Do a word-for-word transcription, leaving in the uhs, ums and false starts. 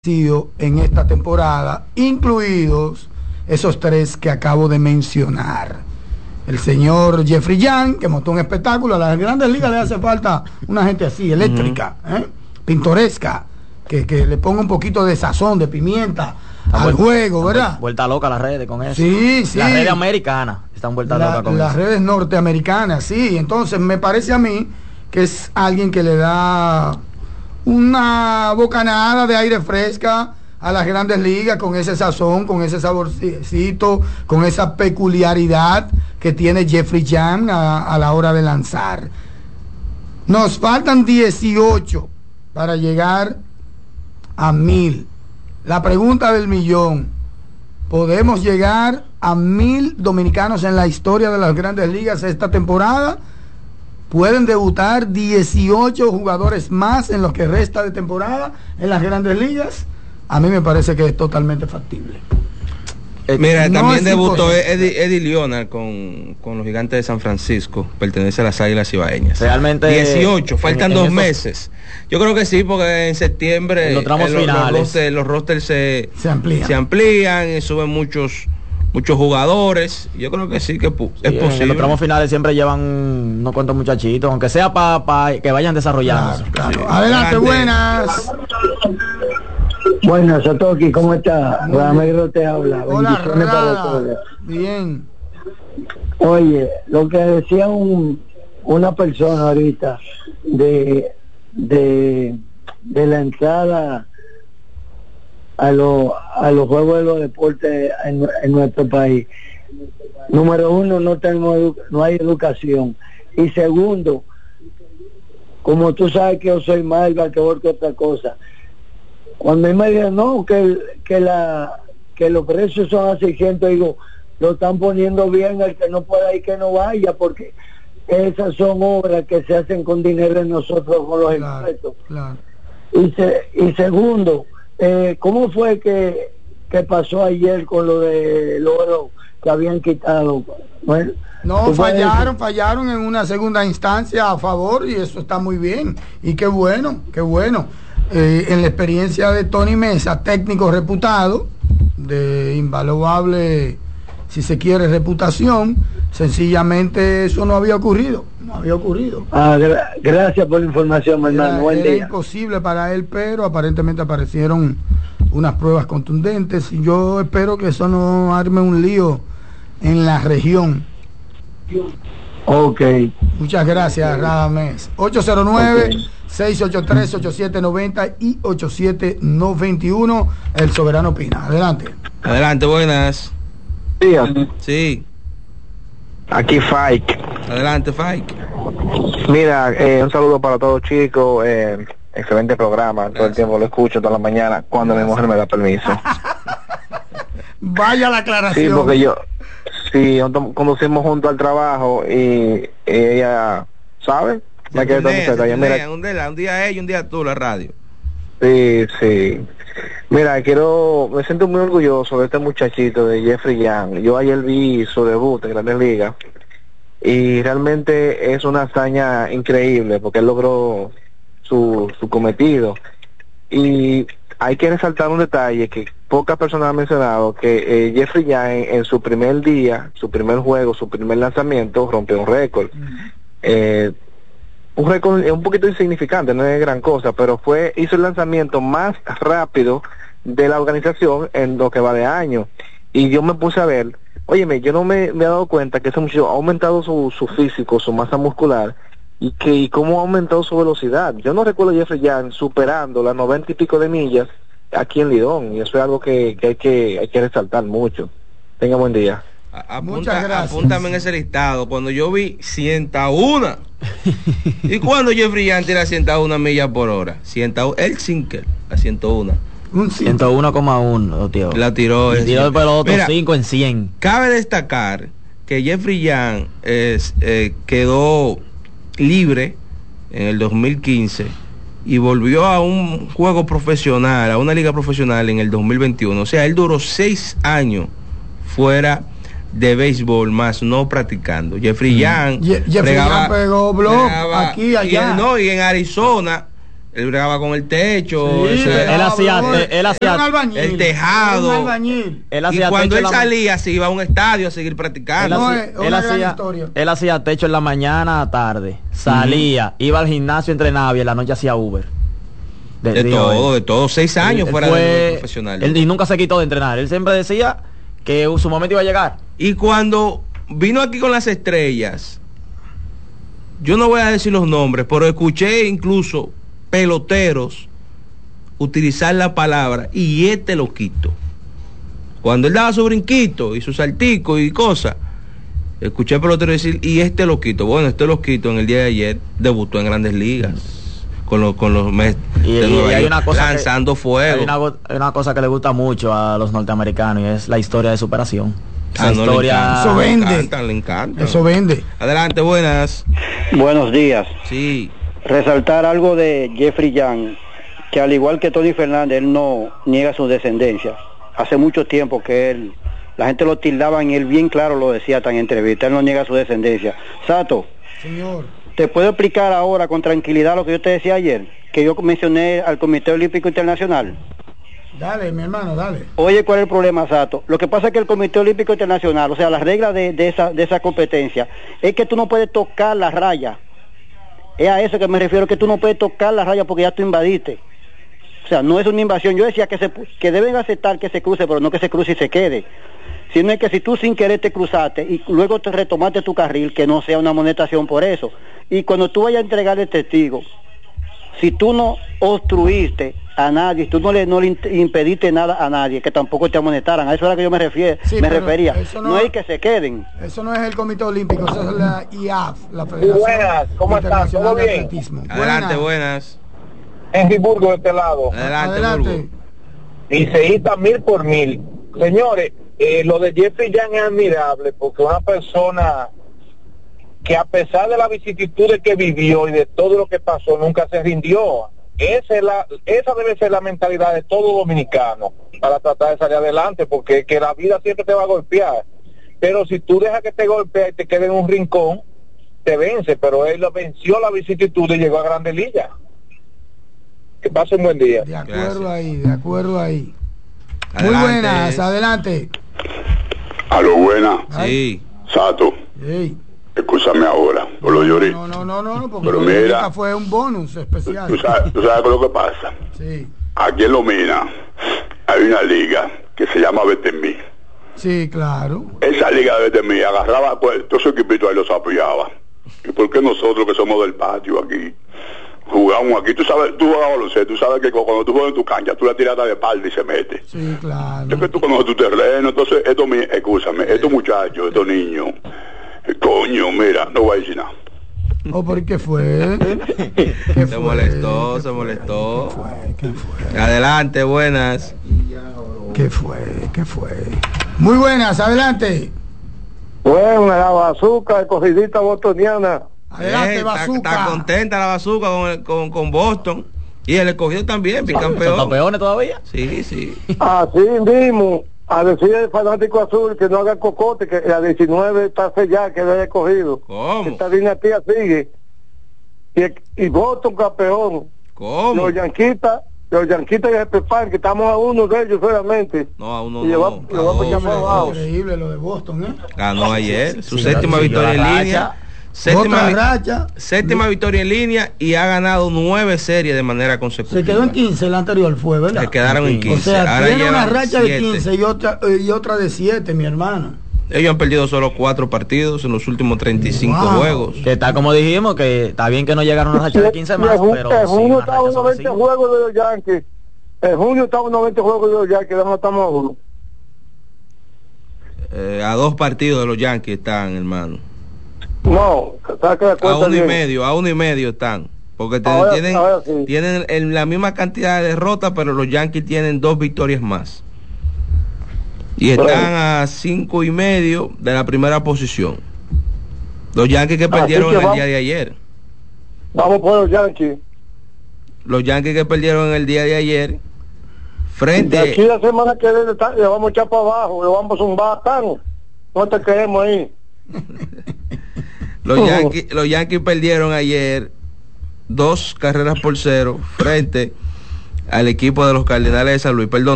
en esta temporada, incluidos esos tres que acabo de mencionar. El señor Jeffrey Young, que montó un espectáculo. A las grandes ligas le hace falta una gente así, eléctrica, ¿eh? pintoresca, que, que le ponga un poquito de sazón, de pimienta al vuelta, juego, ¿verdad? Vuelta loca las redes con eso. Sí, sí. Las redes americanas están vueltas La, locas con las eso. Las redes norteamericanas, sí. Entonces me parece a mí que es alguien que le da una bocanada de aire fresca a las grandes ligas, con ese sazón, con ese saborcito, con esa peculiaridad que tiene Jeffrey Young a, a la hora de lanzar. Nos faltan dieciocho para llegar a mil. La pregunta del millón: ¿podemos llegar a mil dominicanos en la historia de las grandes ligas esta temporada? ¿Pueden debutar dieciocho jugadores más en lo que resta de temporada en las grandes ligas? A mí me parece que es totalmente factible. Eh, Mira, no también debutó Eddie, Eddie Leonard con, con los Gigantes de San Francisco, pertenece a las Águilas Ibaeñas. Realmente dieciocho, faltan en, en dos esos, meses. Yo creo que sí, porque en septiembre en los tramos eh, los, finales los rosters, los rosters se, se amplían, se amplían y suben muchos muchos jugadores. Yo creo que sí que es sí, posible. En los tramos finales siempre llevan unos cuantos muchachitos, aunque sea para pa que vayan desarrollando. Claro, claro. Sí. Adelante, buenas. Buenas, Satoki, ¿cómo está? Ramiro te habla. Hola, Rada. Bien. Oye, lo que decía un, una persona ahorita de, de, de la entrada a, lo, a los juegos de los deportes en, en nuestro país. Número uno, no tenemos no hay educación. Y segundo, como tú sabes que yo soy más basquetbol que otra cosa, cuando me digan no, que, que, la, que los precios son a seiscientos, digo, lo están poniendo bien, el que no pueda ir que no vaya, porque esas son obras que se hacen con dinero de nosotros, con los claro, impuestos. Claro. Y, se, y segundo, eh, ¿cómo fue que, que pasó ayer con lo de oro que habían quitado? Bueno, no, fallaron, fallaron en una segunda instancia a favor, y eso está muy bien, y qué bueno, qué bueno. Eh, en la experiencia de Tony Mesa, técnico reputado, de invaluable, si se quiere, reputación, sencillamente eso no había ocurrido, no había ocurrido. Ah, gra gracias por la información, hermano. Era, Buen era día. imposible para él, pero aparentemente aparecieron unas pruebas contundentes, y yo espero que eso no arme un lío en la región. Ok. Muchas gracias, Radamés. ocho cero nueve, seis ocho tres, ocho siete nueve cero y ocho siete nueve uno. El Soberano opina. Adelante. Adelante, buenas. Sí. Sí. Aquí Fike. Adelante, Fike. Mira, eh, un saludo para todos, chicos. Eh, excelente programa. Gracias. Todo el tiempo lo escucho, toda la mañana, cuando Gracias. mi mujer me da permiso. Vaya la aclaración. Sí, porque yo, sí, conducimos junto al trabajo y ella, ¿sabe? Ya que mira, un día, un día ella, un día tú, la radio. Sí, sí. Mira, quiero, me siento muy orgulloso de este muchachito, de Jeffrey Young. Yo ayer vi su debut en Grandes Ligas y realmente es una hazaña increíble porque él logró su, su cometido. Y hay que resaltar un detalle que pocas personas han mencionado, que eh, Jeffrey Young en, en su primer día, su primer juego, su primer lanzamiento, rompió un récord. Uh-huh. eh, un récord un poquito insignificante, no es gran cosa, pero fue hizo el lanzamiento más rápido de la organización en lo que va de año. Y yo me puse a ver, óyeme, yo no me, me he dado cuenta que ese muchacho ha aumentado su, su físico, su masa muscular, y que y cómo ha aumentado su velocidad. Yo no recuerdo a Jeffrey Young superando las noventa y pico de millas aquí en Lidón, y eso es algo que, que hay que hay que resaltar mucho. Tenga buen día. Apunta, Muchas gracias. Apúntame en ese listado. Cuando yo vi ciento uno y cuando Jeffrey Young tira ciento uno millas por hora, ciento uno, el sinker a ciento uno, ciento uno coma uno, tío. La tiró. Y tiró el pelotón cinco en cien. Cabe destacar que Jeffrey Young es, eh, quedó libre en el dos mil quince y volvió a un juego profesional, a una liga profesional en el dos mil veintiuno. O sea, él duró seis años fuera de béisbol, más no practicando. Jeffrey Young Ye Jeffrey Young pegó blog aquí, allá. Y, no, y en Arizona Él bregaba con el techo, Sí, ese- pero- él hacía, brother, él era hacía, un albañil. el tejado. Era un albañil. él y hacía cuando techo él en la ma- salía se iba a un estadio a seguir él practicando. No, hacía- es él una gran hacía- historia. él hacía techo en la mañana a tarde, salía, iba al gimnasio, entrenaba y en la noche hacía Uber. de digo, todo, él. de todo, seis años Él fuera fue- del profesional. él- y nunca se quitó de entrenar. Él siempre decía que su momento iba a llegar. Y cuando vino aquí con las estrellas, yo no voy a decir los nombres, pero escuché incluso peloteros utilizar la palabra y este loquito. Cuando él daba su brinquito y su saltico y cosas, escuché peloteros decir y este loquito. Bueno, este loquito en el día de ayer debutó en Grandes Ligas con los con los Mets Y, de y- Nueva y hay York, una cosa lanzando que, fuego. hay una, go- hay una cosa que le gusta mucho a los norteamericanos y es la historia de superación. Ah, Esa no, le historia. encanta, Eso le vende. encanta, le encanta. Eso vende. Adelante, buenas. Buenos días. Sí. Resaltar algo de Jeffrey Young, que al igual que Tony Fernández, él no niega su descendencia. Hace mucho tiempo que él, la gente lo tildaba y él bien claro lo decía tan en entrevista, él no niega su descendencia. Sato, Señor. ¿te puedo explicar ahora con tranquilidad lo que yo te decía ayer? Que yo mencioné al Comité Olímpico Internacional. Dale, mi hermano, dale. Oye, ¿cuál es el problema, Sato? Lo que pasa es que el Comité Olímpico Internacional, o sea, las reglas de, de, esa, de esa competencia, es que tú no puedes tocar la raya. Es a eso que me refiero, que tú no puedes tocar la raya porque ya tú invadiste. O sea, no es una invasión. Yo decía que se que deben aceptar que se cruce, pero no que se cruce y se quede. Sino es que si tú sin querer te cruzaste y luego te retomaste tu carril, que no sea una amonestación por eso. Y cuando tú vayas a entregar el testigo, si tú no obstruiste a nadie, tú no le, no le impediste nada a nadie, que tampoco te amonestaran. A eso era que yo me refiero, Sí, me pero refería. eso no- No es que se queden. Eso no es el Comité Olímpico, eso es la I A F, la Federación Buenas, ¿cómo estás? Internacional ¿Todo de bien? Atletismo. Adelante, Buenas. buenas. Henry Burgo de este lado. Adelante, Adelante. Burgo. Liceísta mil por mil. Señores, eh, lo de Jeffrey Young es admirable porque una persona que a pesar de las vicisitudes que vivió y de todo lo que pasó, nunca se rindió. Esa, es la, esa debe ser la mentalidad de todo dominicano para tratar de salir adelante, porque que la vida siempre te va a golpear. Pero si tú dejas que te golpee y te quede en un rincón, te vence. Pero él lo venció la vicisitud y llegó a Grandes Ligas. Que pase un buen día. De acuerdo Gracias. ahí, de acuerdo ahí. Muy Adelante. buenas, adelante. A lo buena, Sí. Sato, Ey. escúchame ahora, por lo lloré. No, no, no, no, porque Pero lo mira. de ahorita fue un bonus Tú especial. sabes, tú sabes lo que pasa. Sí, Aquí en Lomina hay una liga que se llama Betemí. sí, claro. Esa liga de Betemí agarraba, pues, todos esos equipitos ahí los apoyaba. ¿Y por qué nosotros que somos del patio aquí, jugamos aquí? Tú sabes, tú juegas baloncesto, tú sabes que cuando tú juegas en tu cancha, tú la tiras de espalda y se mete. Sí, claro. Es que tú conoces tu terreno, entonces, estos, mi- escúchame, estos muchachos, estos niños, eh, coño, mira, no voy a decir nada. ¿O por qué fue? ¿Qué Se fue? molestó, ¿Qué se fue? molestó. ¿Qué fue? ¿Qué fue? Adelante, buenas. ¿Qué fue? ¿Qué fue? Muy buenas, adelante. Bueno, la bazooka, corridita bostoniana. Adelante, Eh, está, Bazooka. está contenta la Bazooka con, el- con, con Boston. Y el escogido también, ¿Son bicampeón. campeones todavía? Sí, sí. Así mismo, a decir el fanático azul que no haga cocote, que la diecinueve está sellada, que lo haya cogido. ¿Cómo? Esta dinastía sigue. Y, y Boston campeón. ¿Cómo? Los yanquitas, los yanquitas y el Pepan, que estamos a uno de ellos solamente. No, a uno Y lo va- no. lo va a a poner dos, más a abajo. dos. Increíble lo de Boston, ¿eh? Ganó ayer su Sí, séptima sí, victoria la en racha. línea. Séptima, Otra vi- racha. séptima victoria en línea y ha ganado nueve series de manera consecutiva. Se quedó en quince, el anterior fue, ¿verdad? Se quedaron en O quince. sea, Ahora tiene una llevan racha de siete. quince y otra, y otra de siete, mi hermano. Ellos han perdido solo cuatro partidos en los últimos treinta y cinco Wow. juegos. Que está como dijimos, que está bien que no llegaron a una racha de quince más, en junio, pero en sí, junio una estaban racha noventa sucesiva. juegos de los Yankees. En junio estaban noventa juegos de los Yankees, no estamos a uno. Eh, a dos partidos de los Yankees están, hermano. No, saca la A cuenta uno y bien. medio, a uno y medio están. Porque te- Ahora- tienen, ahora sí. tienen el- la misma cantidad de derrotas, pero los Yankees tienen dos victorias más. Y están Bueno. a cinco y medio de la primera posición. Los Yankees que Así perdieron que el vamos- día de ayer. Vamos por los Yankees. Los Yankees que perdieron el día de ayer. De Frente. aquí la semana que viene está- le vamos a echar para abajo, le vamos a zumbar tan. No te queremos ahí. Los Yankees, los Yankees perdieron ayer dos carreras por cero frente al equipo de los Cardenales de San Luis. Perdón.